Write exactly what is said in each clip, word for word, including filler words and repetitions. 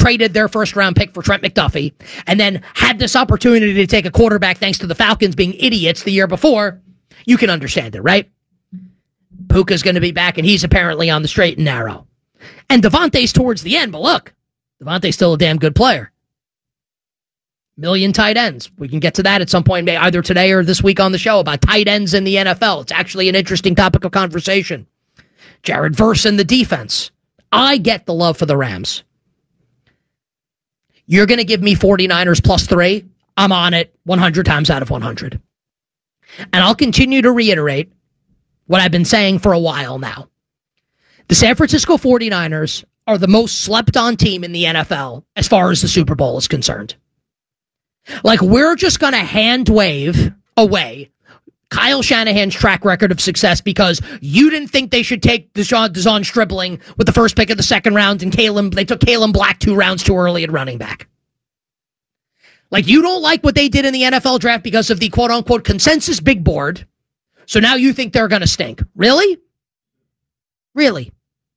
traded their first round pick for Trent McDuffie and then had this opportunity to take a quarterback thanks to the Falcons being idiots the year before, you can understand it, right? Puka's going to be back, and he's apparently on the straight and narrow. And Devontae's towards the end, but look, Devontae's still a damn good player. Million tight ends. We can get to that at some point, either today or this week on the show, about tight ends in the N F L. It's actually an interesting topic of conversation. Jared Verse in the defense. I get the love for the Rams. You're going to give me 49ers plus three? I'm on it one hundred times out of one hundred. And I'll continue to reiterate what I've been saying for a while now. The San Francisco 49ers are the most slept-on team in the N F L as far as the Super Bowl is concerned. Like, we're just going to hand wave away Kyle Shanahan's track record of success because you didn't think they should take Deshaun, Deshaun Stribling with the first pick of the second round, and Kalen, they took Kalen Black two rounds too early at running back. Like, you don't like what they did in the N F L draft because of the quote-unquote consensus big board, so now you think they're going to stink. Really? Really?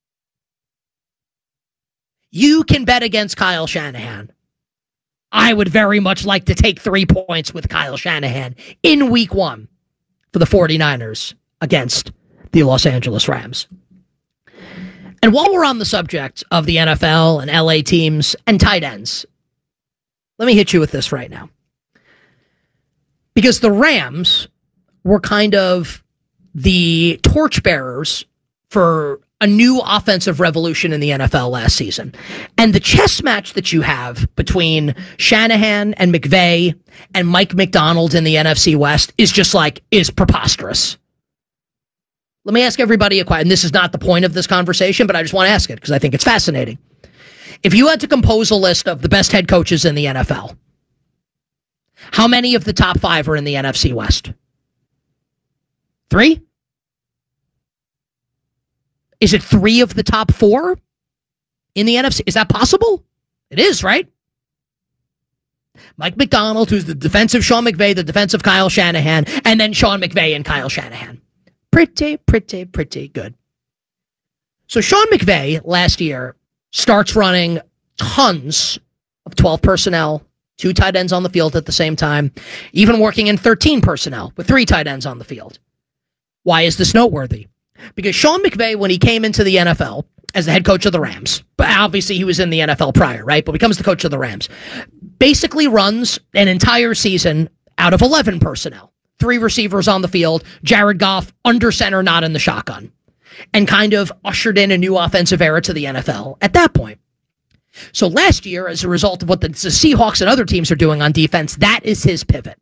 You can bet against Kyle Shanahan. I would very much like to take three points with Kyle Shanahan in week one for the 49ers against the Los Angeles Rams. And while we're on the subject of the N F L and L A teams and tight ends, let me hit you with this right now. Because the Rams were kind of the torchbearers for a new offensive revolution in the N F L last season. And the chess match that you have between Shanahan and McVay and Mike McDonald in the N F C West is just like, is preposterous. Let me ask everybody a question. And this is not the point of this conversation, but I just want to ask it because I think it's fascinating. If you had to compose a list of the best head coaches in the N F L, how many of the top five are in the N F C West? Three? Is it three of the top four in the N F C? Is that possible? It is, right? Mike McDonald, who's the defensive Sean McVay, the defensive Kyle Shanahan, and then Sean McVay and Kyle Shanahan. Pretty, pretty, pretty good. So Sean McVay last year starts running tons of twelve personnel, two tight ends on the field at the same time, even working in thirteen personnel with three tight ends on the field. Why is this noteworthy? Because Sean McVay, when he came into the N F L as the head coach of the Rams, but obviously he was in the N F L prior, right? But becomes the coach of the Rams, basically runs an entire season out of eleven personnel. Three receivers on the field, Jared Goff under center, not in the shotgun, and kind of ushered in a new offensive era to the N F L at that point. So last year, as a result of what the, the Seahawks and other teams are doing on defense, that is his pivot.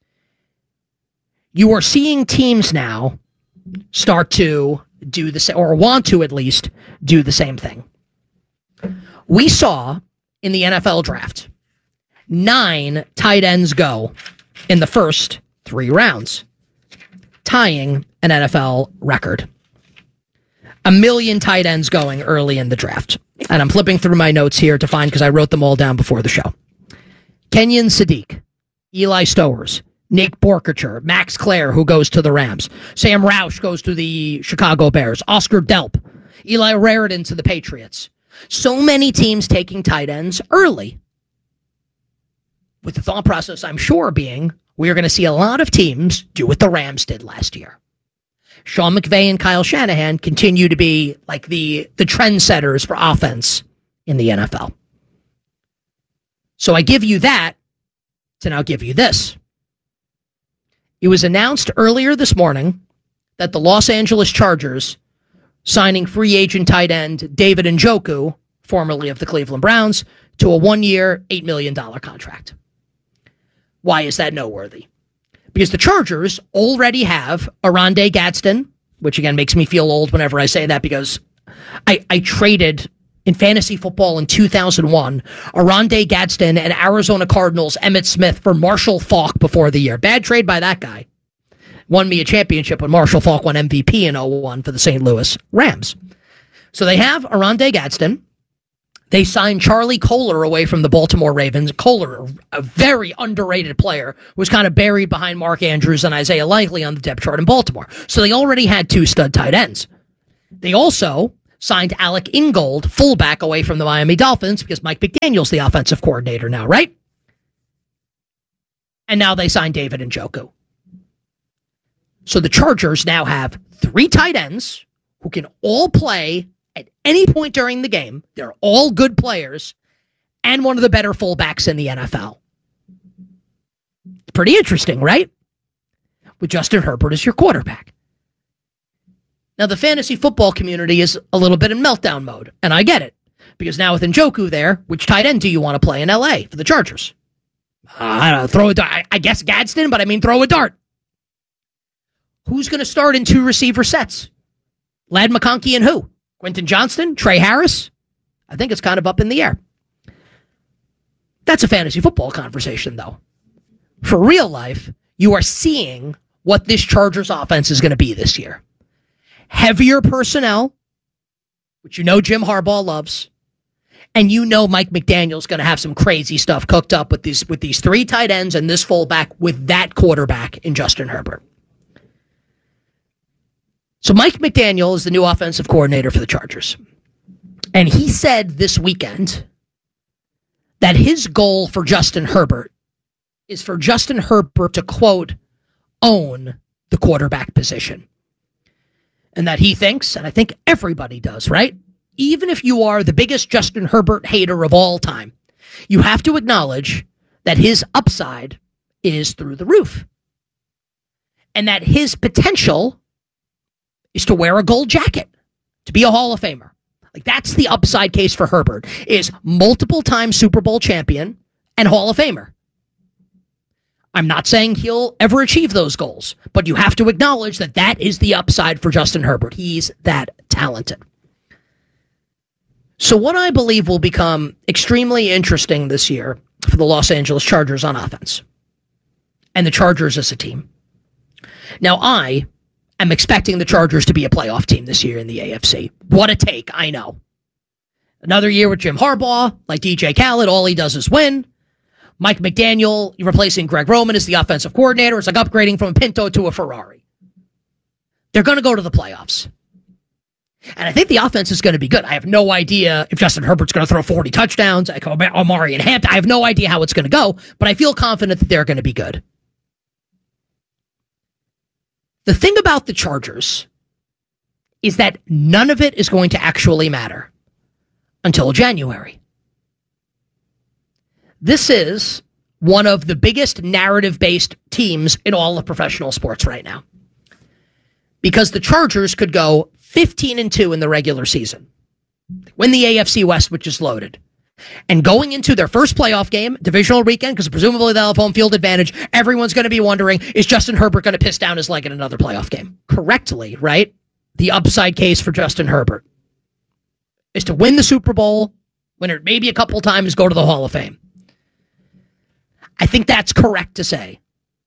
You are seeing teams now start to do the same, or want to at least do the same thing. We saw in the N F L draft nine tight ends go in the first three rounds, tying an N F L record. A million tight ends going early in the draft. And I'm flipping through my notes here to find, because I wrote them all down before the show. Kenyon Sadiq, Eli Stowers, Nick Borkacher, Max Clare, who goes to the Rams. Sam Roush goes to the Chicago Bears. Oscar Delp. Eli Raridan to the Patriots. So many teams taking tight ends early. With the thought process, I'm sure, being, we are going to see a lot of teams do what the Rams did last year. Sean McVay and Kyle Shanahan continue to be like the, the trendsetters for offense in the N F L. So I give you that to now give you this. It was announced earlier this morning that the Los Angeles Chargers signing free agent tight end David Njoku, formerly of the Cleveland Browns, to a one-year, eight million dollars contract. Why is that noteworthy? Because the Chargers already have Oronde Gadsden, which again makes me feel old whenever I say that, because I, I traded in fantasy football in two thousand one, Oronde Gadsden and Arizona Cardinals Emmitt Smith for Marshall Faulk before the year. Bad trade by that guy. Won me a championship when Marshall Faulk won M V P in oh one for the Saint Louis Rams. So they have Oronde Gadsden. They signed Charlie Kolar away from the Baltimore Ravens. Kolar, a very underrated player, was kind of buried behind Mark Andrews and Isaiah Likely on the depth chart in Baltimore. So they already had two stud tight ends. They also signed Alec Ingold, fullback, away from the Miami Dolphins because Mike McDaniel's the offensive coordinator now, right? And now they signed David Njoku. So the Chargers now have three tight ends who can all play at any point during the game. They're all good players and one of the better fullbacks in the N F L. Pretty interesting, right? With Justin Herbert as your quarterback. Now, the fantasy football community is a little bit in meltdown mode, and I get it. Because now with Njoku there, which tight end do you want to play in L A for the Chargers? Uh, I don't know, throw a dart. I, I guess Gadsden, but I mean throw a dart. Who's going to start in two receiver sets? Ladd McConkey and who? Quentin Johnston? Trey Harris? I think it's kind of up in the air. That's a fantasy football conversation, though. For real life, you are seeing what this Chargers offense is going to be this year. Heavier personnel, which you know Jim Harbaugh loves, and you know Mike McDaniel's going to have some crazy stuff cooked up with these with these three tight ends and this fullback with that quarterback in Justin Herbert. So Mike McDaniel is the new offensive coordinator for the Chargers. And he said this weekend that his goal for Justin Herbert is for Justin Herbert to, quote, own the quarterback position. And that he thinks, and I think everybody does, right? Even if you are the biggest Justin Herbert hater of all time, you have to acknowledge that his upside is through the roof. And that his potential is to wear a gold jacket, to be a Hall of Famer. Like, that's the upside case for Herbert, is multiple-time Super Bowl champion and Hall of Famer. I'm not saying he'll ever achieve those goals, but you have to acknowledge that that is the upside for Justin Herbert. He's that talented. So what I believe will become extremely interesting this year for the Los Angeles Chargers on offense and the Chargers as a team. Now, I am expecting the Chargers to be a playoff team this year in the A F C. What a take, I know. Another year with Jim Harbaugh, like D J Khaled, all he does is win. Mike McDaniel replacing Greg Roman as the offensive coordinator. It's like upgrading from a Pinto to a Ferrari. They're going to go to the playoffs. And I think the offense is going to be good. I have no idea if Justin Herbert's going to throw forty touchdowns, like Omari and Hampton. I have no idea how it's going to go, but I feel confident that they're going to be good. The thing about the Chargers is that none of it is going to actually matter until January. This is one of the biggest narrative-based teams in all of professional sports right now. Because the Chargers could go fifteen and two in the regular season, win the A F C West, which is loaded. And going into their first playoff game, divisional weekend, because presumably they'll have home field advantage, everyone's going to be wondering, is Justin Herbert going to piss down his leg in another playoff game? Correctly, right? The upside case for Justin Herbert is to win the Super Bowl, win it maybe a couple times, go to the Hall of Fame. I think that's correct to say.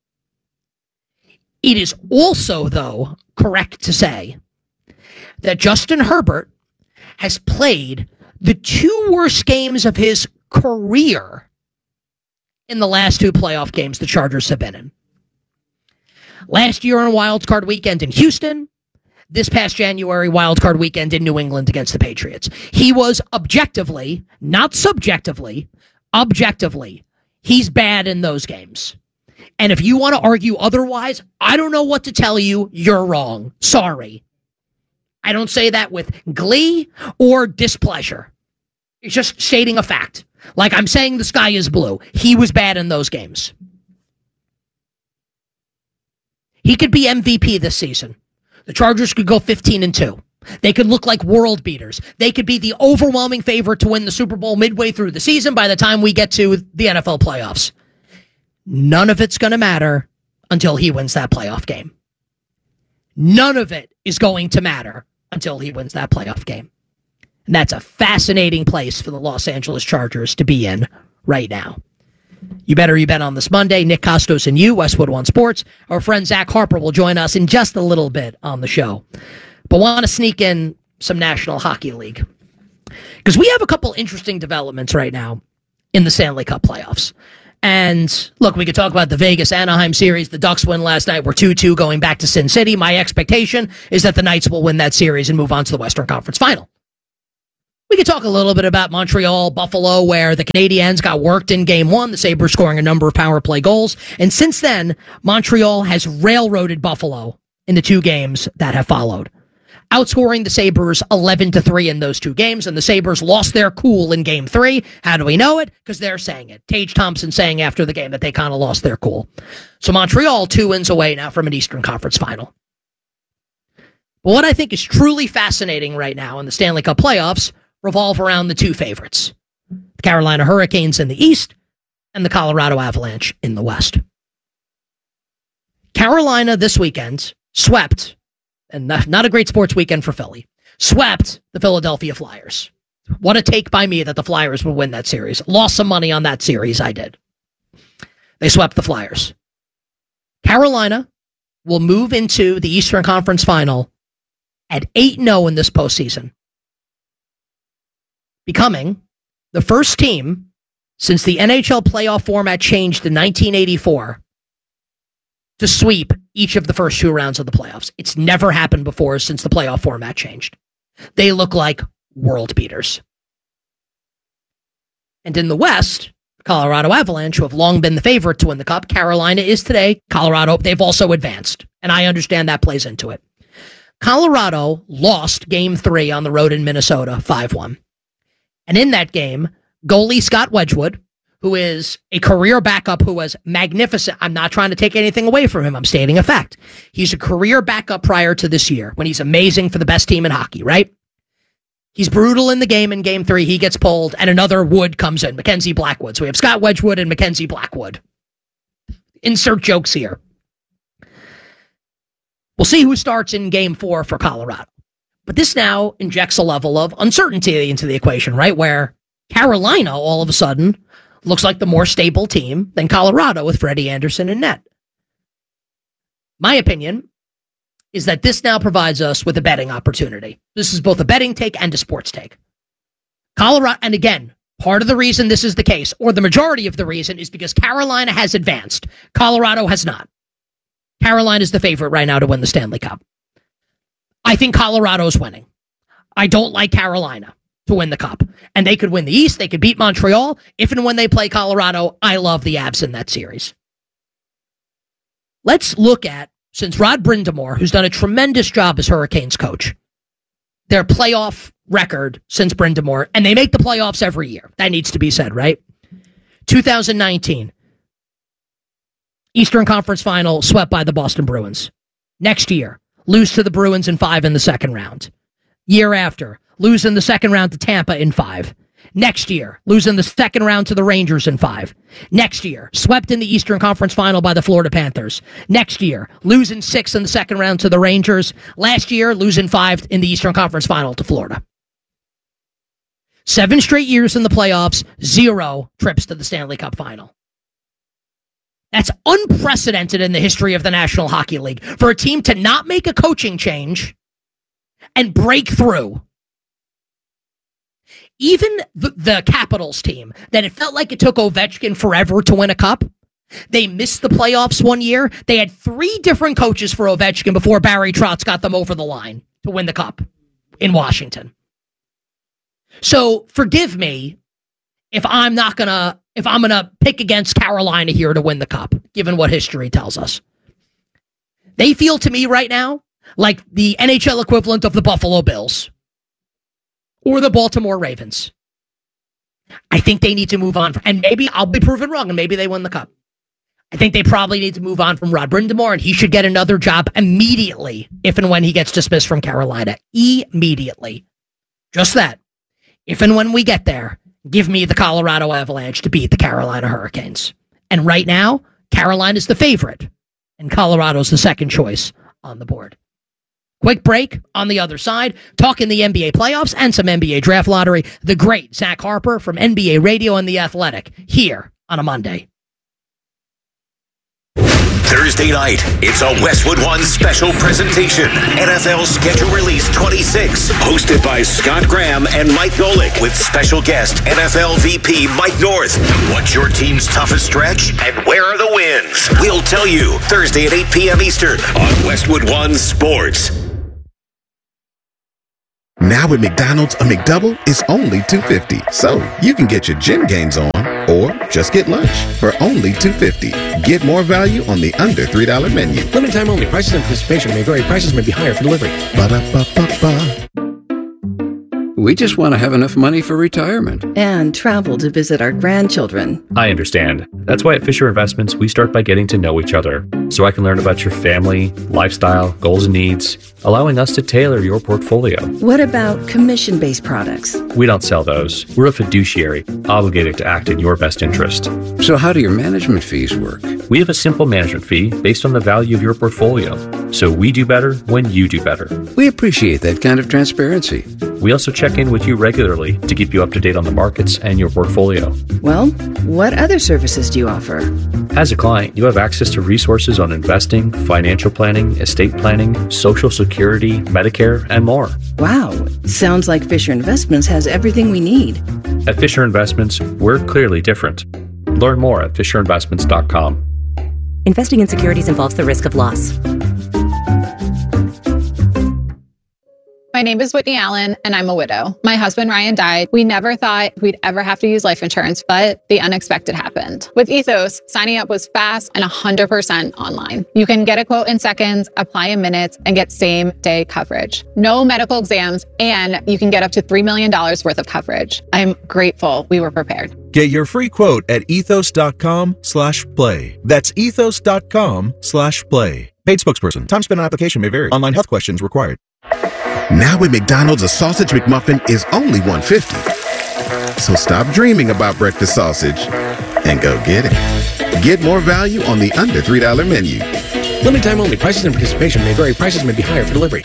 It is also, though, correct to say that Justin Herbert has played the two worst games of his career in the last two playoff games the Chargers have been in. Last year on Wild Card Weekend in Houston, this past January Wild Card Weekend in New England against the Patriots. He was objectively, not subjectively, objectively, he's bad in those games. And if you want to argue otherwise, I don't know what to tell you. You're wrong. Sorry. I don't say that with glee or displeasure. It's just stating a fact. Like I'm saying the sky is blue. He was bad in those games. He could be M V P this season. The Chargers could go fifteen and two. They could look like world beaters. They could be the overwhelming favorite to win the Super Bowl midway through the season by the time we get to the N F L playoffs. None of it's going to matter until he wins that playoff game. None of it is going to matter until he wins that playoff game. And that's a fascinating place for the Los Angeles Chargers to be in right now. You better you bet on this Monday. Nick Costos and you, Westwood One Sports. Our friend Zach Harper will join us in just a little bit on the show. But want to sneak in some National Hockey League. Because we have a couple interesting developments right now in the Stanley Cup playoffs. And look, we could talk about the Vegas-Anaheim series. The Ducks win last night. We're two two going back to Sin City. My expectation is that the Knights will win that series and move on to the Western Conference Final. We could talk a little bit about Montreal, Buffalo, where the Canadiens got worked in game one, the Sabres scoring a number of power play goals. And since then, Montreal has railroaded Buffalo in the two games that have followed, outscoring the Sabres eleven to three in those two games. And the Sabres lost their cool in game three. How do we know it? Because they're saying it. Tage Thompson saying after the game that they kind of lost their cool. So Montreal, two wins away now from an Eastern Conference final. But what I think is truly fascinating right now in the Stanley Cup playoffs revolve around the two favorites, the Carolina Hurricanes in the East and the Colorado Avalanche in the West. Carolina this weekend swept, and not, not a great sports weekend for Philly, swept the Philadelphia Flyers. What a take by me that the Flyers would win that series. Lost some money on that series, I did. They swept the Flyers. Carolina will move into the Eastern Conference Final at eight and oh in this postseason, becoming the first team since the N H L playoff format changed in nineteen eighty-four to sweep each of the first two rounds of the playoffs. It's never happened before since the playoff format changed. They look like world beaters. And in the West, Colorado Avalanche, who have long been the favorite to win the Cup, Carolina is today. Colorado, they've also advanced, and I understand that plays into it. Colorado lost game three on the road in Minnesota, five one. And in that game, goalie Scott Wedgwood, who is a career backup who was magnificent. I'm not trying to take anything away from him. I'm stating a fact. He's a career backup prior to this year when he's amazing for the best team in hockey, right? He's brutal in the game in game three. He gets pulled and another Wood comes in, Mackenzie Blackwood. So we have Scott Wedgwood and Mackenzie Blackwood. Insert jokes here. We'll see who starts in game four for Colorado. But this now injects a level of uncertainty into the equation, right? Where Carolina, all of a sudden, looks like the more stable team than Colorado with Freddie Anderson in net. My opinion is that this now provides us with a betting opportunity. This is both a betting take and a sports take. Colorado, and again, part of the reason this is the case, or the majority of the reason, is because Carolina has advanced. Colorado has not. Carolina is the favorite right now to win the Stanley Cup. I think Colorado's winning. I don't like Carolina to win the Cup. And they could win the East. They could beat Montreal. If and when they play Colorado, I love the Avs in that series. Let's look at, since Rod Brind'Amour, who's done a tremendous job as Hurricanes coach, their playoff record since Brind'Amour, and they make the playoffs every year. That needs to be said, right? two thousand nineteen, Eastern Conference Final, swept by the Boston Bruins. Next year, lose to the Bruins in five in the second round. Year after, lose in the second round to Tampa in five. Next year, lose in the second round to the Rangers in five. Next year, swept in the Eastern Conference Final by the Florida Panthers. Next year, lose in six in the second round to the Rangers. Last year, lose in five in the Eastern Conference Final to Florida. Seven straight years in the playoffs, zero trips to the Stanley Cup Final. That's unprecedented in the history of the National Hockey League for a team to not make a coaching change and break through. Even the, the Capitals team, that it felt like it took Ovechkin forever to win a cup, they missed the playoffs one year. They had three different coaches for Ovechkin before Barry Trotz got them over the line to win the cup in Washington. So forgive me if I'm not gonna, if I'm gonna pick against Carolina here to win the cup, given what history tells us. They feel to me right now like the N H L equivalent of the Buffalo Bills or the Baltimore Ravens. I think they need to move on. And maybe I'll be proven wrong, and maybe they win the cup. I think they probably need to move on from Rod Brind'Amour, and he should get another job immediately if and when he gets dismissed from Carolina. Immediately. Just that. If and when we get there, give me the Colorado Avalanche to beat the Carolina Hurricanes. And right now, Carolina's the favorite, and Colorado's the second choice on the board. Quick break on the other side, talking the N B A playoffs and some N B A draft lottery. The great Zach Harper from N B A Radio and The Athletic here on a Monday. Thursday night, it's a Westwood One special presentation. N F L Schedule Release twenty-six, hosted by Scott Graham and Mike Golick, with special guest N F L V P Mike North. What's your team's toughest stretch, and where are the wins? We'll tell you Thursday at eight p.m. Eastern on Westwood One Sports. Now at McDonald's, a McDouble is only two dollars and fifty cents. So you can get your gym gains on or just get lunch for only two dollars and fifty cents. Get more value on the under three dollar menu. Limited time only. Prices and participation may vary. Prices may be higher for delivery. Ba-da-ba-ba-ba. We just want to have enough money for retirement. And travel to visit our grandchildren. I understand. That's why at Fisher Investments, we start by getting to know each other, so I can learn about your family, lifestyle, goals and needs, allowing us to tailor your portfolio. What about commission-based products? We don't sell those. We're a fiduciary, obligated to act in your best interest. So how do your management fees work? We have a simple management fee based on the value of your portfolio. So we do better when you do better. We appreciate that kind of transparency. We also check in with you regularly to keep you up to date on the markets and your portfolio. Well, what other services do you offer? As a client, you have access to resources on investing, financial planning, estate planning, Social Security, Medicare, and more. Wow, sounds like Fisher Investments has everything we need. At Fisher Investments, we're clearly different. Learn more at fisher investments dot com. Investing in securities involves the risk of loss. My name is Whitney Allen, and I'm a widow. My husband, Ryan, died. We never thought we'd ever have to use life insurance, but the unexpected happened. With Ethos, signing up was fast and one hundred percent online. You can get a quote in seconds, apply in minutes, and get same-day coverage. No medical exams, and you can get up to three million dollars worth of coverage. I'm grateful we were prepared. Get your free quote at ethos.com slash play. That's ethos.com slash play. Paid spokesperson. Time spent on application may vary. Online health questions required. Now at McDonald's, a sausage McMuffin is only one dollar and fifty cents. So stop dreaming about breakfast sausage and go get it. Get more value on the under three dollar menu. Limited time only. Prices and participation may vary. Prices may be higher for delivery.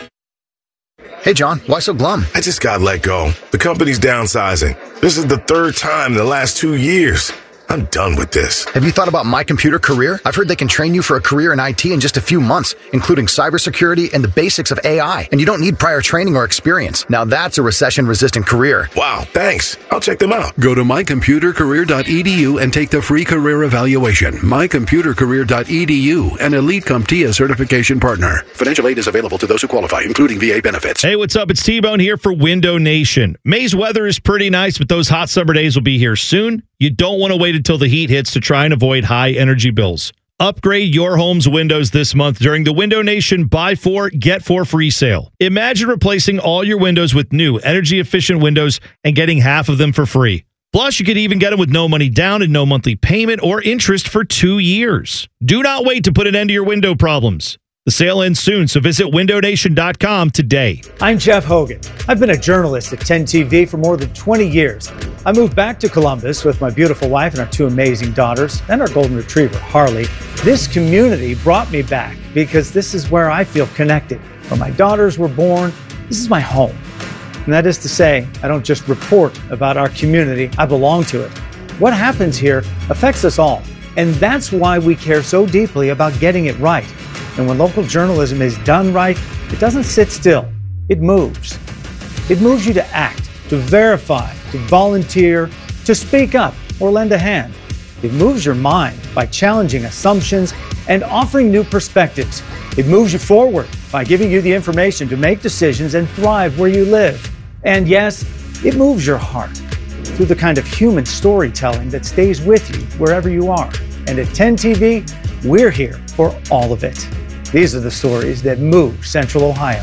Hey, John, why so glum? I just got let go. The company's downsizing. This is the third time in the last two years. I'm done with this. Have you thought about My Computer Career? I've heard they can train you for a career in I T in just a few months, including cybersecurity and the basics of A I. And you don't need prior training or experience. Now that's a recession-resistant career. Wow, thanks. I'll check them out. Go to my computer career dot e d u and take the free career evaluation. my computer career dot e d u, an Elite CompTIA certification partner. Financial aid is available to those who qualify, including V A benefits. Hey, what's up? It's T-Bone here for Window Nation. May's weather is pretty nice, but those hot summer days will be here soon. You don't want to wait until the heat hits to try and avoid high energy bills. Upgrade your home's windows this month during the Window Nation Buy Four, Get Four free sale. Imagine replacing all your windows with new energy-efficient windows and getting half of them for free. Plus, you could even get them with no money down and no monthly payment or interest for two years. Do not wait to put an end to your window problems. The sale ends soon, so visit window nation dot com today. I'm Jeff Hogan. I've been a journalist at ten T V for more than twenty years. I moved back to Columbus with my beautiful wife and our two amazing daughters and our golden retriever, Harley. This community brought me back because this is where I feel connected. Where my daughters were born, this is my home. And that is to say, I don't just report about our community, I belong to it. What happens here affects us all. And that's why we care so deeply about getting it right. And when local journalism is done right, it doesn't sit still. It moves. It moves you to act, to verify, to volunteer, to speak up or lend a hand. It moves your mind by challenging assumptions and offering new perspectives. It moves you forward by giving you the information to make decisions and thrive where you live. And yes, it moves your heart through the kind of human storytelling that stays with you wherever you are. And at ten T V, we're here for all of it. These are the stories that move Central Ohio.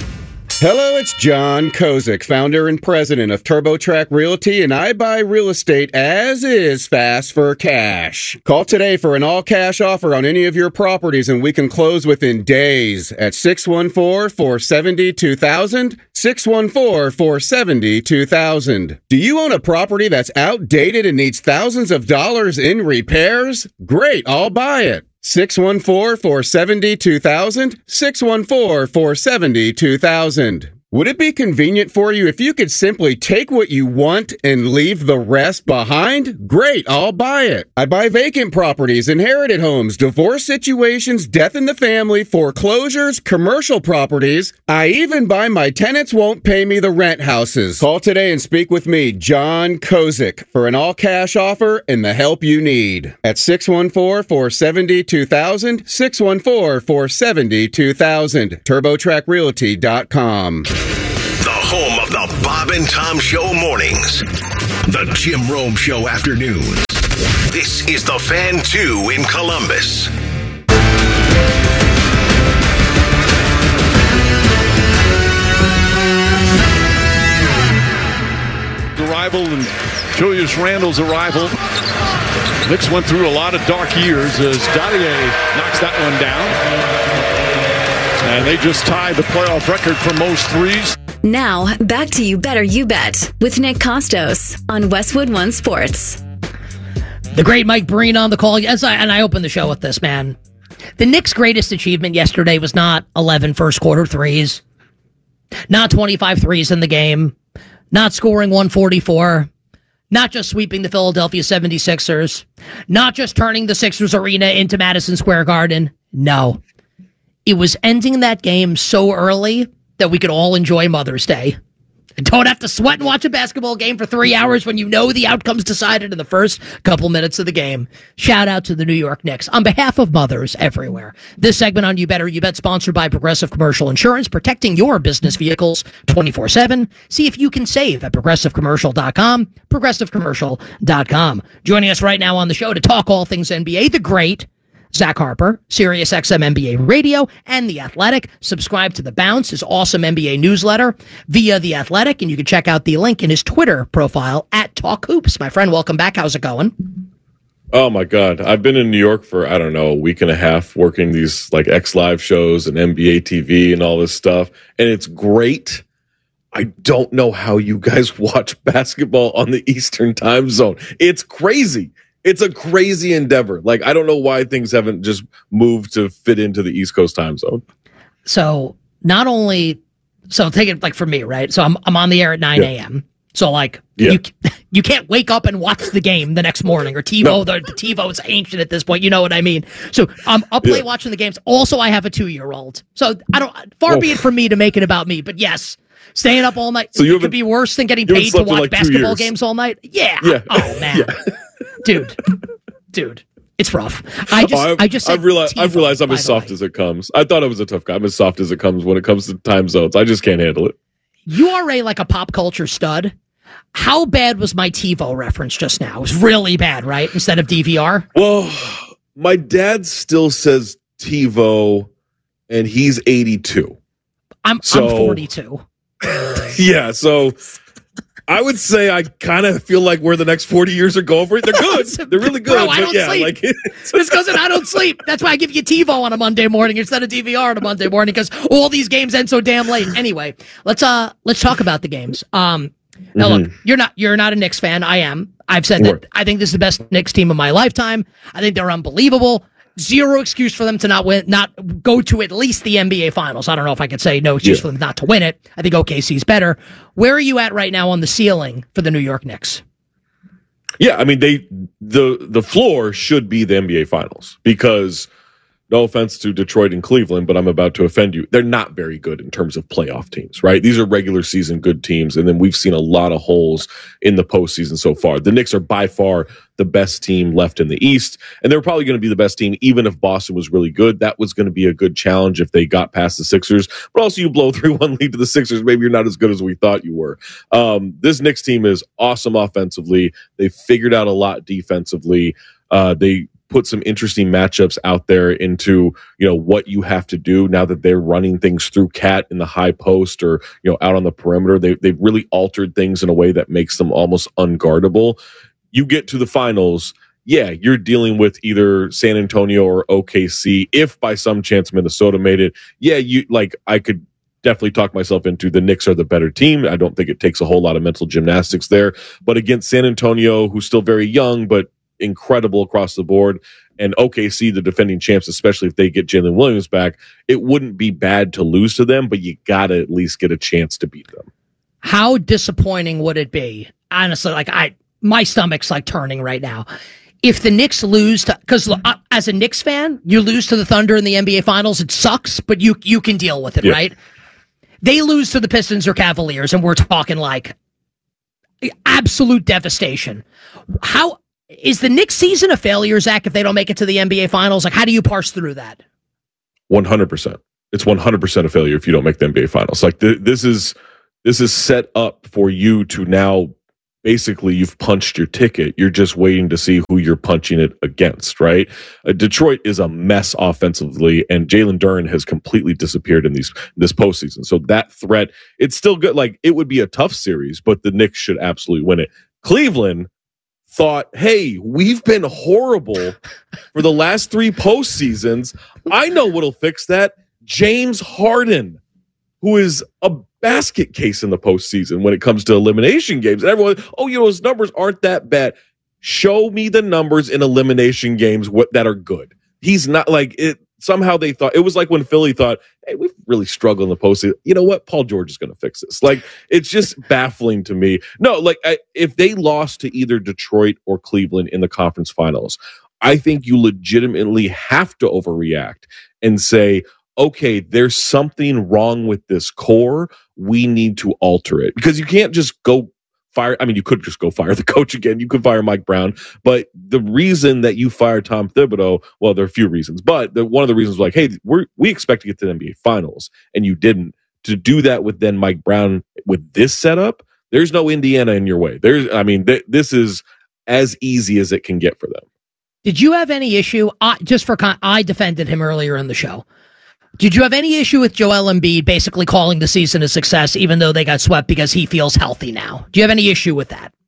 Hello, it's John Kozik, founder and president of TurboTrack Realty, and I buy real estate as is fast for cash. Call today for an all-cash offer on any of your properties, and we can close within days at six one four, four seven zero, two thousand, six one four, four seven zero, two thousand. Do you own a property that's outdated and needs thousands of dollars in repairs? Great, I'll buy it. six one four, four seven zero, two thousand, six one four, four seven zero, two thousand. Would it be convenient for you if you could simply take what you want and leave the rest behind? Great, I'll buy it. I buy vacant properties, inherited homes, divorce situations, death in the family, foreclosures, commercial properties. I even buy my tenants won't pay me the rent houses. Call today and speak with me, John Kozik, for an all-cash offer and the help you need. At six one four, four seven zero, two thousand, six one four, four seven zero, two thousand, turbo track realty dot com. The home of the Bob and Tom Show mornings. The Jim Rome Show afternoons. This is the Fan two in Columbus. Arrival and Julius Randle's arrival. Knicks went through a lot of dark years as Dadier knocks that one down. And they just tied the playoff record for most threes. Now, back to You Better You Bet with Nick Costos on Westwood One Sports. The great Mike Breen on the call. As I, and I opened the show with this, man. The Knicks' greatest achievement yesterday was not eleven first quarter threes, not twenty-five threes in the game, not scoring one forty-four, not just sweeping the Philadelphia seventy-sixers, not just turning the Sixers arena into Madison Square Garden. No. It was ending that game so early that we could all enjoy Mother's Day. And don't have to sweat and watch a basketball game for three hours when you know the outcome's decided in the first couple minutes of the game. Shout out to the New York Knicks. On behalf of mothers everywhere, this segment on You Better You Bet, sponsored by Progressive Commercial Insurance, protecting your business vehicles twenty-four seven. See if you can save at progressive commercial dot com, progressive commercial dot com. Joining us right now on the show to talk all things N B A, the great Zach Harper, Sirius X M N B A Radio, and The Athletic. Subscribe to The Bounce, his awesome N B A newsletter, via The Athletic, and you can check out the link in his Twitter profile, at Talk Hoops. My friend, welcome back. How's it going? Oh, my God. I've been in New York for, I don't know, a week and a half working these like X Live shows and N B A T V and all this stuff, and it's great. I don't know how you guys watch basketball on the Eastern time zone. It's crazy. It's a crazy endeavor. Like, I don't know why things haven't just moved to fit into the East Coast time zone. So not only, so take it like for me, right? So I'm I'm on the air at nine a.m. Yeah. So like yeah. you you can't wake up and watch the game the next morning or TiVo. No. The, the TiVo is ancient at this point. You know what I mean? So I'm up late yeah. watching the games. Also, I have a two-year-old. So I don't. Far oh. be it from me to make it about me. But yes, staying up all night. So it could a, be worse than getting paid to watch like basketball games all night. Yeah. yeah. Oh man. Yeah. Dude, dude, it's rough. I just, oh, I've, I just, I've realized, TiVo, I've realized I'm as soft way. as it comes. I thought I was a tough guy. I'm as soft as it comes when it comes to time zones. I just can't handle it. You are a like a pop culture stud. How bad was my TiVo reference just now? It was really bad, right? Instead of D V R. Well, my dad still says TiVo, and he's eighty-two. I'm, so, I'm forty-two. Yeah, so. I would say I kind of feel like where the next forty years are going for it. They're good. They're really good. Bro, I don't yeah, sleep. Like, it's because I don't sleep. That's why I give you TiVo on a Monday morning instead of D V R on a Monday morning, because all these games end so damn late. Anyway, let's uh let's talk about the games. Um, now mm-hmm. look, you're not you're not a Knicks fan. I am. I've said that I think this is the best Knicks team of my lifetime. I think they're unbelievable. Zero excuse for them to not win, not go to at least the N B A Finals. I don't know if I could say no excuse yeah. for them not to win it. I think O K C's better. Where are you at right now on the ceiling for the New York Knicks? Yeah, I mean, they the the floor should be the N B A Finals because, no offense to Detroit and Cleveland, but I'm about to offend you. They're not very good in terms of playoff teams, right? These are regular season good teams, and then we've seen a lot of holes in the postseason so far. The Knicks are by far the best team left in the East, and they're probably going to be the best team even if Boston was really good. That was going to be a good challenge if they got past the Sixers, but also you blow three one lead to the Sixers, maybe you're not as good as we thought you were. Um, this Knicks team is awesome offensively. They figured out a lot defensively. Uh, they put some interesting matchups out there into, you know, what you have to do now that they're running things through Cat in the high post or, you know, out on the perimeter. They, they've really altered things in a way that makes them almost unguardable. You get to the finals, yeah, you're dealing with either San Antonio or O K C. If by some chance Minnesota made it, yeah, you like I could definitely talk myself into the Knicks are the better team. I don't think it takes a whole lot of mental gymnastics there. But against San Antonio, who's still very young, but incredible across the board, and O K C, the defending champs, especially if they get Jalen Williams back, it wouldn't be bad to lose to them, but you gotta at least get a chance to beat them. How disappointing would it be? Honestly, like I, my stomach's like turning right now. If the Knicks lose to, because uh, as a Knicks fan, you lose to the Thunder in the N B A Finals, it sucks, but you you can deal with it, yeah. right? They lose to the Pistons or Cavaliers, and we're talking like absolute devastation. How is the Knicks season a failure, Zach, if they don't make it to the N B A Finals? Like, how do you parse through that? one hundred percent. It's one hundred percent a failure if you don't make the N B A Finals. Like, th- this is This is set up for you to now, basically, you've punched your ticket. You're just waiting to see who you're punching it against, right? Uh, Detroit is a mess offensively, and Jalen Duren has completely disappeared in these this postseason. So that threat, it's still good. Like, it would be a tough series, but the Knicks should absolutely win it. Cleveland thought, hey, we've been horrible for the last three postseasons. I know what'll fix that. James Harden, who is a basket case in the postseason when it comes to elimination games. And everyone, oh, you know, his numbers aren't that bad. Show me the numbers in elimination games what, that are good. He's not like it. Somehow they thought, it was like when Philly thought, hey, we've really struggled in the postseason. You know what? Paul George is going to fix this. Like, it's just baffling to me. No, like I, if they lost to either Detroit or Cleveland in the conference finals, I think you legitimately have to overreact and say, okay, there's something wrong with this core. We need to alter it, because you can't just go fire. I mean, you could just go fire the coach again. You could fire Mike Brown. But the reason that you fired Tom Thibodeau, well, there are a few reasons, but the, one of the reasons was like, hey, we're, we expect to get to the N B A finals, and you didn't. To do that with then Mike Brown with this setup, there's no Indiana in your way. There's, I mean, th- this is as easy as it can get for them. Did you have any issue? I, just for con- I defended him earlier in the show. Did you have any issue with Joel Embiid basically calling the season a success, even though they got swept, because he feels healthy now? Do you have any issue with that?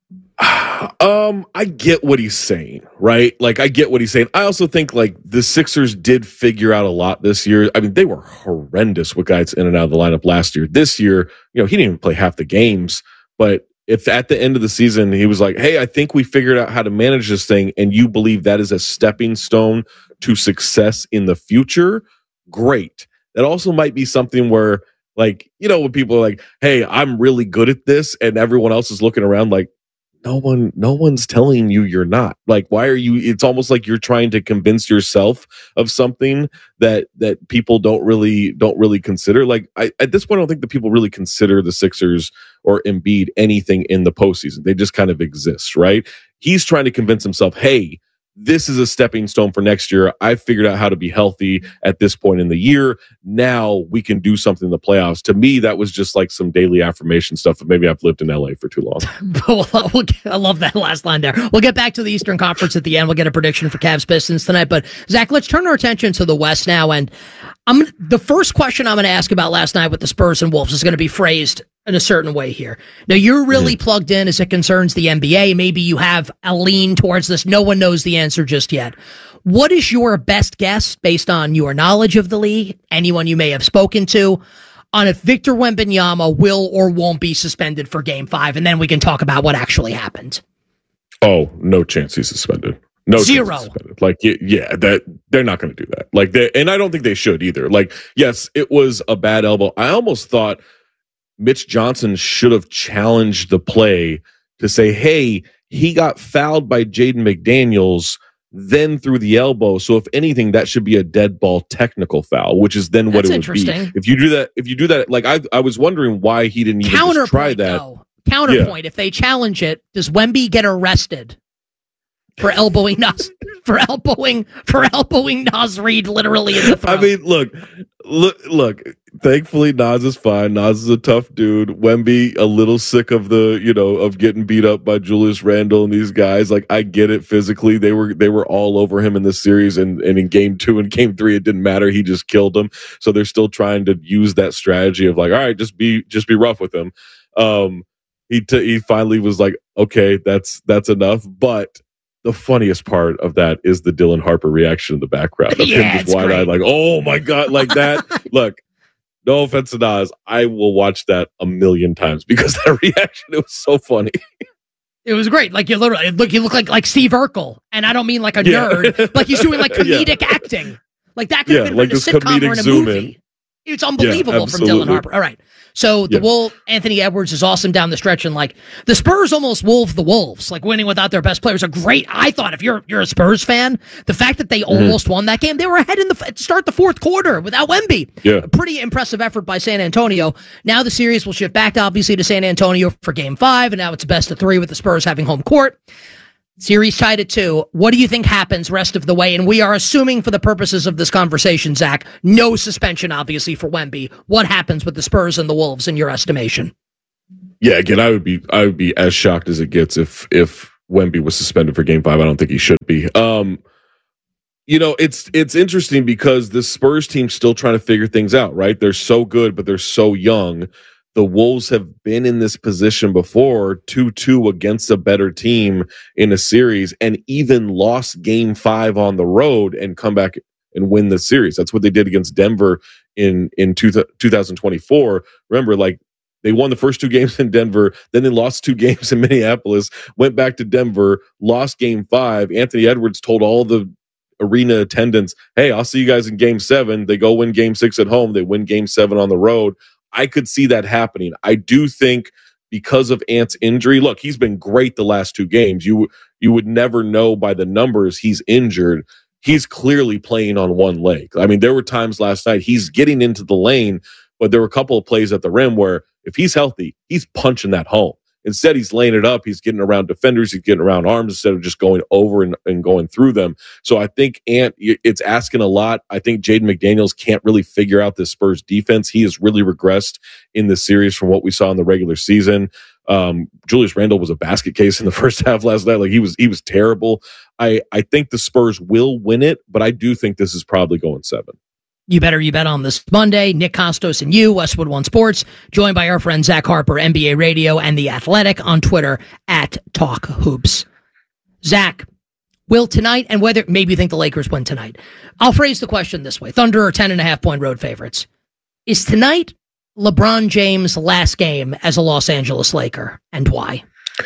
Um, I get what he's saying, right? Like, I get what he's saying. I also think, like, the Sixers did figure out a lot this year. I mean, they were horrendous with guys in and out of the lineup last year. This year, you know, he didn't even play half the games. But if at the end of the season he was like, hey, I think we figured out how to manage this thing, and you believe that is a stepping stone to success in the future, great. That also might be something where, like, you know, when people are like, hey, I'm really good at this, and everyone else is looking around like, no one, no one's telling you you're not. Like, why are you, it's almost like you're trying to convince yourself of something that, that people don't really, don't really consider. Like, I, at this point, I don't think that people really consider the Sixers or Embiid anything in the postseason. They just kind of exist, right? He's trying to convince himself, hey, this is a stepping stone for next year. I've figured out how to be healthy at this point in the year. Now we can do something in the playoffs. To me, that was just like some daily affirmation stuff. But maybe I've lived in L A for too long. we'll get, I love that last line there. We'll get back to the Eastern Conference at the end. We'll get a prediction for Cavs Pistons tonight. But Zach, let's turn our attention to the West now. And I'm the first question I'm going to ask about last night with the Spurs and Wolves is going to be phrased in a certain way here. Now, you're really mm-hmm. plugged in as it concerns the N B A. Maybe you have a lean towards this. No one knows the answer just yet. What is your best guess, based on your knowledge of the league, anyone you may have spoken to, on if Victor Wembanyama will or won't be suspended for Game five? And then we can talk about what actually happened. Oh, no chance he's suspended. No Zero. Suspended. Like, yeah, that they're not going to do that. Like, they, and I don't think they should either. Like, yes, it was a bad elbow. I almost thought Mitch Johnson should have challenged the play to say, hey, he got fouled by Jaden McDaniels, then through the elbow. So if anything, that should be a dead ball technical foul, which is then what That's it would be. If you do that, if you do that, like I, I was wondering why he didn't even just try that. Though. Counterpoint: yeah. If they challenge it, does Wemby get arrested for elbowing Nas for elbowing for elbowing Naz Reid literally in the throat? I mean, look, look, look. Thankfully, Nas is fine. Nas is a tough dude. Wemby, a little sick of the, you know, of getting beat up by Julius Randle and these guys. Like, I get it physically. They were they were all over him in this series, and, and in game two and game three, it didn't matter. He just killed them. So they're still trying to use that strategy of like, all right, just be just be rough with him. Um, he t- he finally was like, okay, that's that's enough. But the funniest part of that is the Dylan Harper reaction in the background of yeah, him just wide eyed, like, oh my God, like that. Look. No offense to Nas, I will watch that a million times because that reaction, it was so funny. It was great. Like, you literally look, you look like like Steve Urkel, and I don't mean like a yeah. nerd. Like, he's doing like comedic yeah. acting. Like that could have yeah, been like in a sitcom or in a movie. In. It's unbelievable yeah, from Dylan Harper. All right. So the yeah. Wolf, Anthony Edwards is awesome down the stretch, and like the Spurs almost wolved the Wolves, like winning without their best players. A great, I thought, if you're you're a Spurs fan, the fact that they mm-hmm. almost won that game, they were ahead in the to start the fourth quarter without Wemby. Yeah, a pretty impressive effort by San Antonio. Now the series will shift back obviously to San Antonio for Game Five, and now it's best of three with the Spurs having home court. Series tied at two. What do you think happens rest of the way? And we are assuming for the purposes of this conversation, Zach, no suspension, obviously, for Wemby. What happens with the Spurs and the Wolves in your estimation? Yeah, again, I would be I would be as shocked as it gets if if Wemby was suspended for Game Five. I don't think he should be. Um, you know, it's it's interesting because the Spurs team's still trying to figure things out. Right? They're so good, but they're so young. The Wolves have been in this position before, two two against a better team in a series, and even lost Game Five on the road and come back and win the series. That's what they did against Denver in in two, twenty twenty-four. Remember, like, they won the first two games in Denver, then they lost two games in Minneapolis, went back to Denver, lost Game Five. Anthony Edwards told all the arena attendants, hey, I'll see you guys in Game Seven. They go win Game Six at home. They win Game Seven on the road. I could see that happening. I do think because of Ant's injury, look, he's been great the last two games. You you would never know by the numbers he's injured. He's clearly playing on one leg. I mean, there were times last night he's getting into the lane, but there were a couple of plays at the rim where if he's healthy, he's punching that home. Instead, he's laying it up. He's getting around defenders. He's getting around arms instead of just going over and, and going through them. So I think Ant, it's asking a lot. I think Jaden McDaniels can't really figure out this Spurs defense. He has really regressed in the series from what we saw in the regular season. Um, Julius Randle was a basket case in the first half last night. Like he was, he was terrible. I, I think the Spurs will win it, but I do think this is probably going seven. You better you bet on this Monday. Nick Costos and you, Westwood One Sports, joined by our friend Zach Harper, N B A Radio, and The Athletic on Twitter at Talk Hoops. Zach, will tonight, and whether maybe you think the Lakers win tonight, I'll phrase the question this way. Thunder are ten and a half point road favorites. Is tonight LeBron James' last game as a Los Angeles Laker, and why?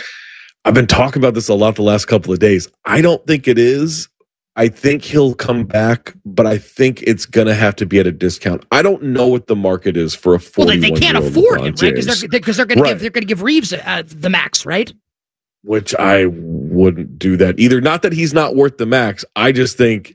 I've been talking about this a lot the last couple of days. I don't think it is. I think he'll come back, but I think it's going to have to be at a discount. I don't know what the market is for a forty-one-year-old Well, they, they can't afford LeBron him, right? Because they're, because they're going right. to give they're going to give Reeves uh, the max, right? Which I wouldn't do that either. Not that he's not worth the max. I just think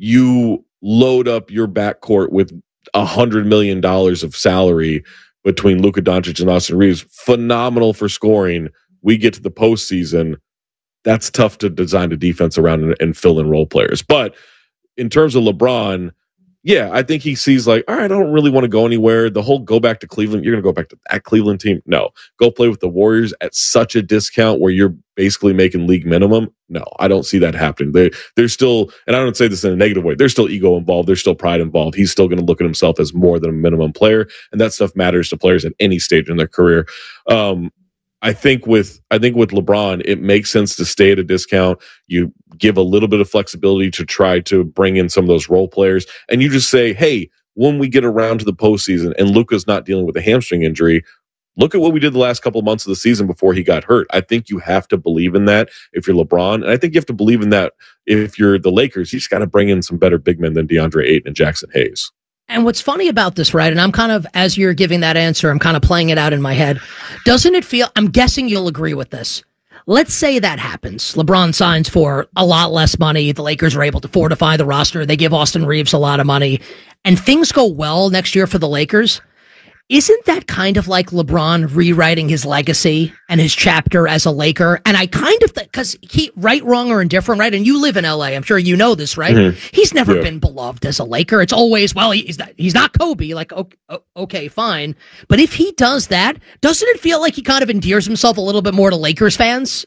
you load up your backcourt with a hundred million dollars of salary between Luka Doncic and Austin Reeves. Phenomenal for scoring. We get to the postseason. That's tough to design a defense around and, and fill in role players. But in terms of LeBron, yeah, I think he sees like, all right, I don't really want to go anywhere. The whole go back to Cleveland, you're going to go back to that Cleveland team? No. Go play with the Warriors at such a discount where you're basically making league minimum? No, I don't see that happening. They, they're still, and I don't say this in a negative way, there's still ego involved. There's still pride involved. He's still going to look at himself as more than a minimum player. And that stuff matters to players at any stage in their career. Um, I think with I think with LeBron, it makes sense to stay at a discount. You give a little bit of flexibility to try to bring in some of those role players, and you just say, "Hey, when we get around to the postseason, and Luka's not dealing with a hamstring injury, look at what we did the last couple of months of the season before he got hurt." I think you have to believe in that if you're LeBron, and I think you have to believe in that if you're the Lakers. You just got to bring in some better big men than DeAndre Ayton and Jackson Hayes. And what's funny about this, right, and I'm kind of, as you're giving that answer, I'm kind of playing it out in my head. Doesn't it feel, I'm guessing you'll agree with this. Let's say that happens. LeBron signs for a lot less money. The Lakers are able to fortify the roster. They give Austin Reeves a lot of money. And things go well next year for the Lakers. Isn't that kind of like LeBron rewriting his legacy and his chapter as a Laker? And I kind of think, because he, right, wrong, or indifferent, right? And you live in L A, I'm sure you know this, right? Mm-hmm. He's never yeah. been beloved as a Laker. It's always, well, he's not, he's not Kobe. Like, okay, okay, fine. But if he does that, doesn't it feel like he kind of endears himself a little bit more to Lakers fans?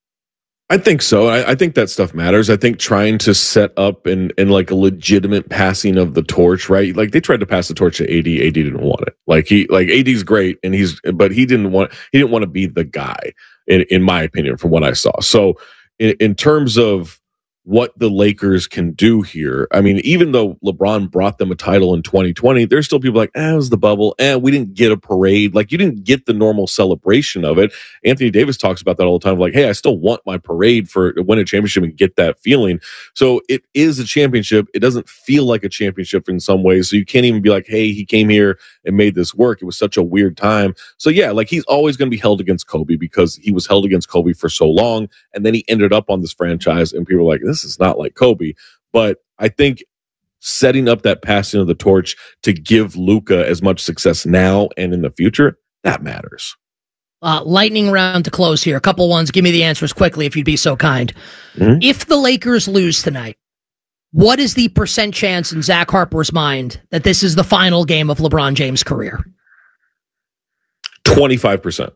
I think so. I, I think that stuff matters. I think trying to set up in, in like a legitimate passing of the torch, right? Like they tried to pass the torch to A D. A D didn't want it. Like he, like A D's great, and he's, but he didn't want, he didn't want to be the guy, in, in my opinion, from what I saw. So, in, in terms of what the Lakers can do here, I mean, even though LeBron brought them a title in twenty twenty, there's still people like, eh, it was the bubble, and eh, we didn't get a parade. Like, you didn't get the normal celebration of it. Anthony Davis talks about that all the time. Like, hey, I still want my parade for win a championship and get that feeling. So it is a championship. It doesn't feel like a championship in some ways. So you can't even be like, hey, he came here and made this work. It was such a weird time. So yeah, like he's always going to be held against Kobe because he was held against Kobe for so long. And then he ended up on this franchise and people were like, this is not like Kobe. But I think setting up that passing of the torch to give Luka as much success now and in the future, that matters. Uh, lightning round to close here. A couple ones. Give me the answers quickly if you'd be so kind. Mm-hmm. If the Lakers lose tonight, what is the percent chance in Zach Harper's mind that this is the final game of LeBron James' career? twenty-five percent.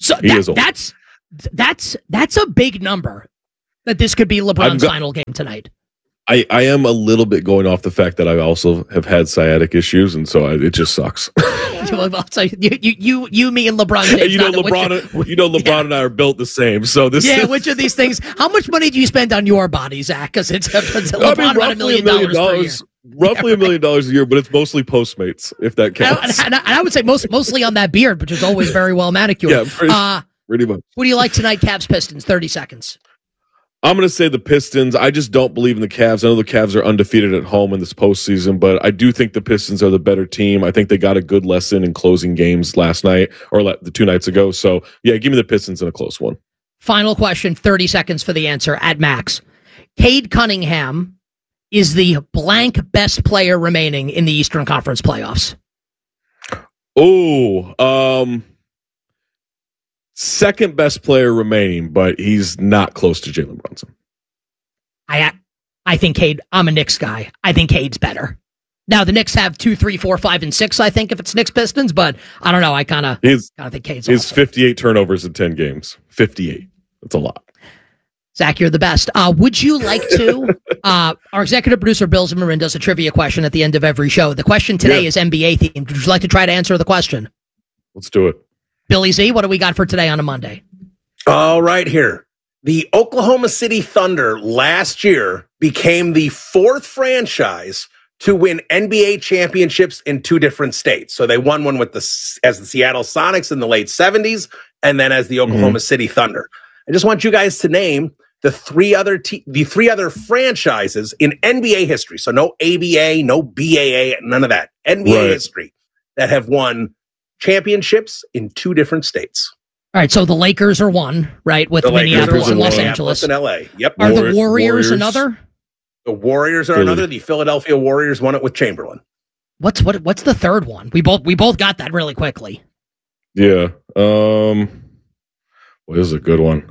So he that, is old. that's that's that's a big number that this could be LeBron's go- final game tonight. I, I am a little bit going off the fact that I also have had sciatic issues, and so I, it just sucks. So you, you, you, you, me, and LeBron James. And you know, not- LeBron, which- you know, LeBron yeah. and I are built the same. So this, Yeah, is, which of these things? How much money do you spend on your body, Zach? Because it's, it's LeBron I mean, about a million dollars, dollars per year. roughly a million dollars a year, but it's mostly Postmates, if that And, counts. and I, and I would say most mostly on that beard, which is always very well manicured. Yeah, pretty, uh, pretty much. who do you like tonight? Cavs Pistons. Thirty seconds. I'm going to say the Pistons. I just don't believe in the Cavs. I know the Cavs are undefeated at home in this postseason, but I do think the Pistons are the better team. I think they got a good lesson in closing games last night or le- the two nights ago. So, yeah, give me the Pistons in a close one. Final question. Thirty seconds for the answer at max. Cade Cunningham is the blank best player remaining in the Eastern Conference playoffs. Oh, um, second best player remaining, but he's not close to Jalen Brunson. I I think Cade, I'm a Knicks guy. I think Cade's better. Now, the Knicks have two, three, four, five, and six, I think, if it's Knicks Pistons, but I don't know. I kind of think Cade's He's awesome. fifty-eight turnovers in ten games. fifty-eight. That's a lot. Zach, you're the best. Uh, would you like to? uh, our executive producer, Bill Zimmerman, does a trivia question at the end of every show. The question today Yeah. is N B A themed. Would you like to try to answer the question? Let's do it. Billy Z, what do we got for today on a Monday? All right, here. The Oklahoma City Thunder last year became the fourth franchise to win N B A championships in two different states. So they won one with the as the Seattle Sonics in the late seventies, and then as the Oklahoma mm-hmm. City Thunder. I just want you guys to name the three other te- the three other franchises in N B A history. So no A B A, no B A A, none of that. N B A right. history that have won championships in two different states. All right, so the Lakers are one, right, with The Lakers Minneapolis are and one, Los Minneapolis Angeles. and L A. Yep. Are Warriors, the Warriors, Warriors another? The Warriors are Philly. another. The Philadelphia Warriors won it with Chamberlain. What's what? What's the third one? We both we both got that really quickly. Yeah. Um. Well, this is a good one.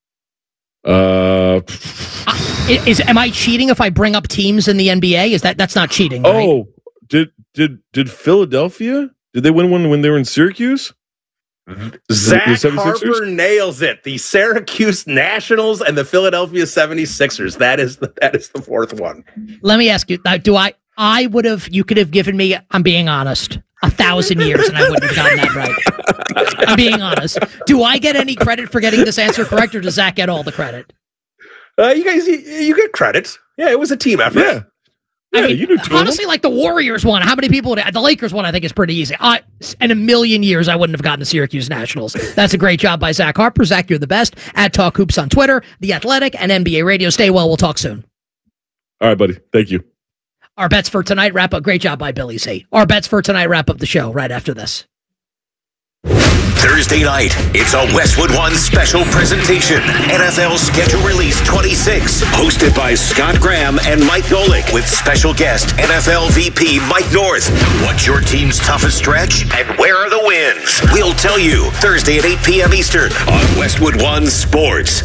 Uh. Uh, is am I cheating if I bring up teams in the N B A? Is that that's not cheating? Right? Oh, did did did Philadelphia? Did they win one when they were in Syracuse? Zach The seventy-sixers? Harper nails it. The Syracuse Nationals and the Philadelphia seventy-sixers. That is the that is the fourth one. Let me ask you: uh, Do I? I would have. You could have given me. I'm being honest. A thousand years, and I wouldn't have gotten that right. I'm being honest. Do I get any credit for getting this answer correct, or does Zach get all the credit? Uh, you guys, you, you get credit. Yeah, it was a team effort. Yeah. I Yeah, mean, you do two of honestly, like the Warriors one. How many people would the Lakers one? I think is pretty easy. I, in a million years, I wouldn't have gotten the Syracuse Nationals. That's a great job by Zach Harper. Zach, you're the best. At Talk Hoops on Twitter, The Athletic, and N B A Radio. Stay well. We'll talk soon. All right, buddy. Thank you. Our bets for tonight wrap up. Great job by Billy C. Our bets for tonight wrap up the show right after this. Thursday night, it's a Westwood One special presentation. N F L Schedule Release twenty-six, hosted by Scott Graham and Mike Golick, with special guest N F L V P Mike North. What's your team's toughest stretch, and where are the wins? We'll tell you Thursday at eight p.m. Eastern on Westwood One Sports.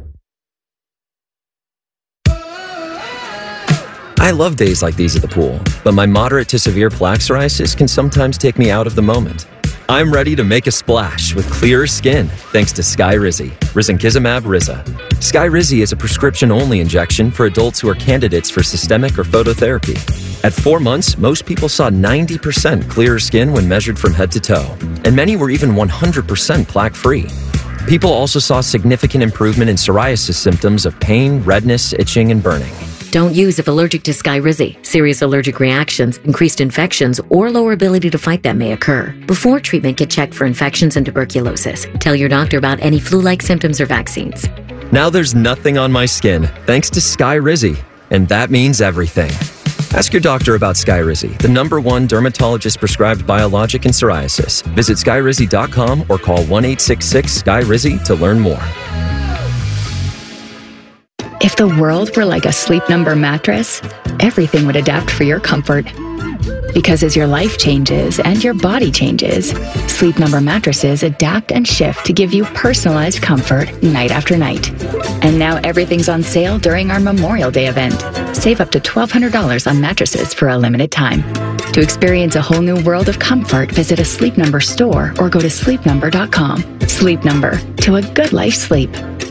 I love days like these at the pool, but my moderate to severe plaque psoriasis can sometimes take me out of the moment. I'm ready to make a splash with clearer skin thanks to Skyrizi, risankizumab Riza. Skyrizi is a prescription-only injection for adults who are candidates for systemic or phototherapy. At four months, most people saw ninety percent clearer skin when measured from head to toe, and many were even one hundred percent plaque-free. People also saw significant improvement in psoriasis symptoms of pain, redness, itching, and burning. Don't use if allergic to Skyrizi. Serious allergic reactions, increased infections, or lower ability to fight them may occur. Before treatment, get checked for infections and tuberculosis. Tell your doctor about any flu-like symptoms or vaccines. Now there's nothing on my skin thanks to Skyrizi, and that means everything. Ask your doctor about Skyrizi, the number one dermatologist-prescribed biologic in psoriasis. Visit skyrizi dot com or call one eight six six Skyrizi to learn more. If the world were like a Sleep Number mattress, everything would adapt for your comfort. Because as your life changes and your body changes, Sleep Number mattresses adapt and shift to give you personalized comfort night after night. And now everything's on sale during our Memorial Day event. Save up to twelve hundred dollars on mattresses for a limited time. To experience a whole new world of comfort, visit a Sleep Number store or go to sleep number dot com. Sleep Number, to a good life sleep.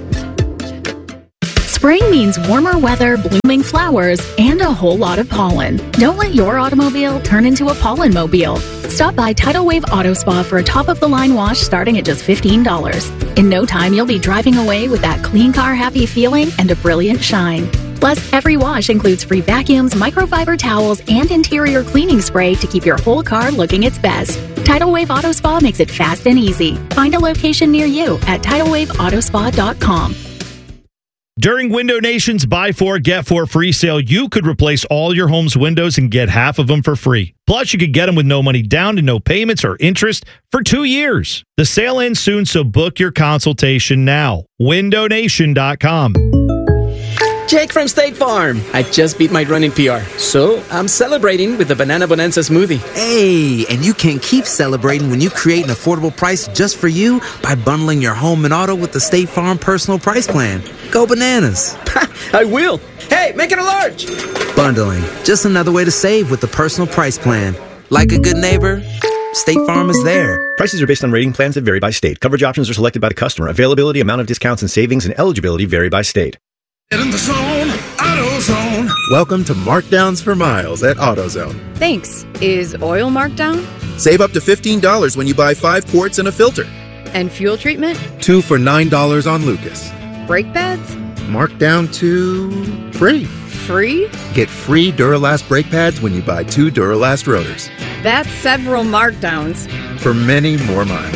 Spring means warmer weather, blooming flowers, and a whole lot of pollen. Don't let your automobile turn into a pollen mobile. Stop by Tidal Wave Auto Spa for a top-of-the-line wash starting at just fifteen dollars. In no time, you'll be driving away with that clean car happy feeling and a brilliant shine. Plus, every wash includes free vacuums, microfiber towels, and interior cleaning spray to keep your whole car looking its best. Tidal Wave Auto Spa makes it fast and easy. Find a location near you at tidal wave auto spa dot com. During Window Nation's Buy Four, Get Four free sale, you could replace all your home's windows and get half of them for free. Plus, you could get them with no money down and no payments or interest for two years. The sale ends soon, so book your consultation now. window nation dot com. Jake from State Farm. I just beat my running P R, so I'm celebrating with the Banana Bonanza smoothie. Hey, and you can keep celebrating when you create an affordable price just for you by bundling your home and auto with the State Farm Personal Price Plan. Go bananas. I will. Hey, make it a large. Bundling, just another way to save with the Personal Price Plan. Like a good neighbor, State Farm is there. Prices are based on rating plans that vary by state. Coverage options are selected by the customer. Availability, amount of discounts and savings, and eligibility vary by state. Get in the zone, AutoZone. Welcome to Markdowns for Miles at AutoZone. Thanks. Is oil marked down? Save up to fifteen dollars when you buy five quarts and a filter. And fuel treatment? Two for nine dollars on Lucas. Brake pads? Marked down to free. Free? Get free Duralast brake pads when you buy two Duralast rotors. That's several markdowns. For many more miles.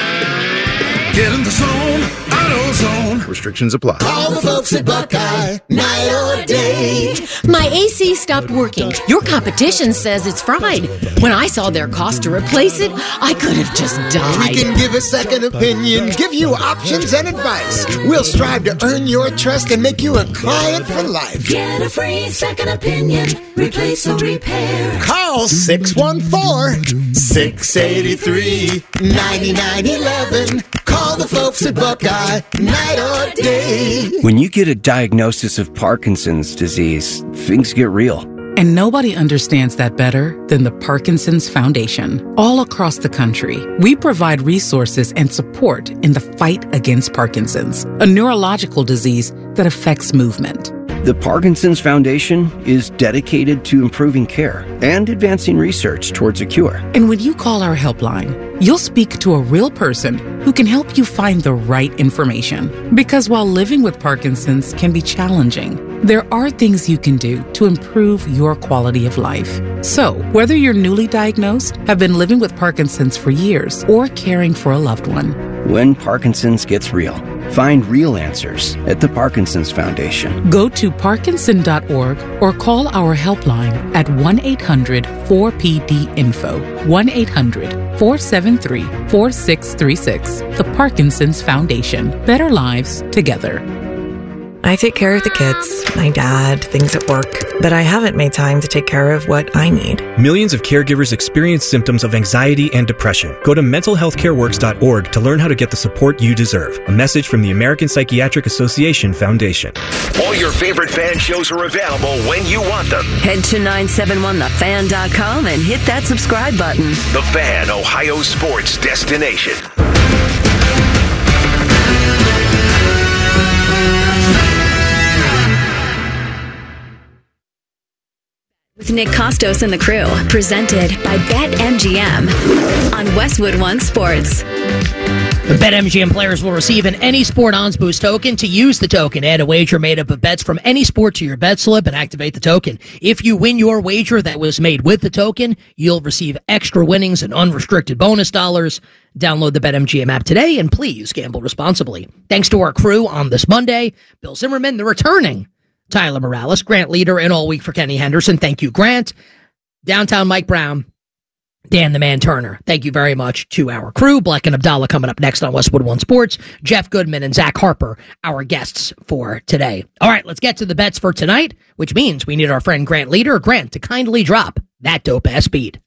Get in the zone, AutoZone. Restrictions apply. Call the folks at Buckeye, night or day. My A C stopped working. Your competition says it's fried. When I saw their cost to replace it, I could have just died. We can give a second opinion, give you options and advice. We'll strive to earn your trust and make you a client for life. Get a free second opinion. Replace or repair. Call six one four, six eight three, nine nine one one. Call the folks at Buckeye, night or day. When you get a diagnosis of Parkinson's disease, things get real. And nobody understands that better than the Parkinson's Foundation. All across the country, we provide resources and support in the fight against Parkinson's, a neurological disease that affects movement. The Parkinson's Foundation is dedicated to improving care and advancing research towards a cure. And when you call our helpline, you'll speak to a real person who can help you find the right information. Because while living with Parkinson's can be challenging, there are things you can do to improve your quality of life. So, whether you're newly diagnosed, have been living with Parkinson's for years, or caring for a loved one, when Parkinson's gets real, find real answers at the Parkinson's Foundation. Go to parkinson dot org or call our helpline at one eight hundred four P D info, one eight hundred four seven three four six three six. The Parkinson's Foundation. Better lives together. I take care of the kids, my dad, things at work, but I haven't made time to take care of what I need. Millions of caregivers experience symptoms of anxiety and depression. Go to mental health care works dot org to learn how to get the support you deserve. A message from the American Psychiatric Association Foundation. All your favorite fan shows are available when you want them. Head to nine seven one the fan dot com and hit that subscribe button. The Fan, Ohio sports destination. With Nick Costos and the crew, presented by BetMGM on Westwood One Sports. The BetMGM players will receive an Any Sport Odds Boost token. To use the token, add a wager made up of bets from any sport to your bet slip and activate the token. If you win your wager that was made with the token, you'll receive extra winnings and unrestricted bonus dollars. Download the BetMGM app today and please gamble responsibly. Thanks to our crew on this Monday, Bill Zimmerman, the returning Tyler Morales, Grant Leader, and all week for Kenny Henderson. Thank you, Grant. Downtown Mike Brown, Dan the Man Turner. Thank you very much to our crew. Black and Abdallah coming up next on Westwood One Sports. Jeff Goodman and Zach Harper, our guests for today. All right, let's get to the bets for tonight, which means we need our friend Grant Leader. Grant, to kindly drop that dope ass beat.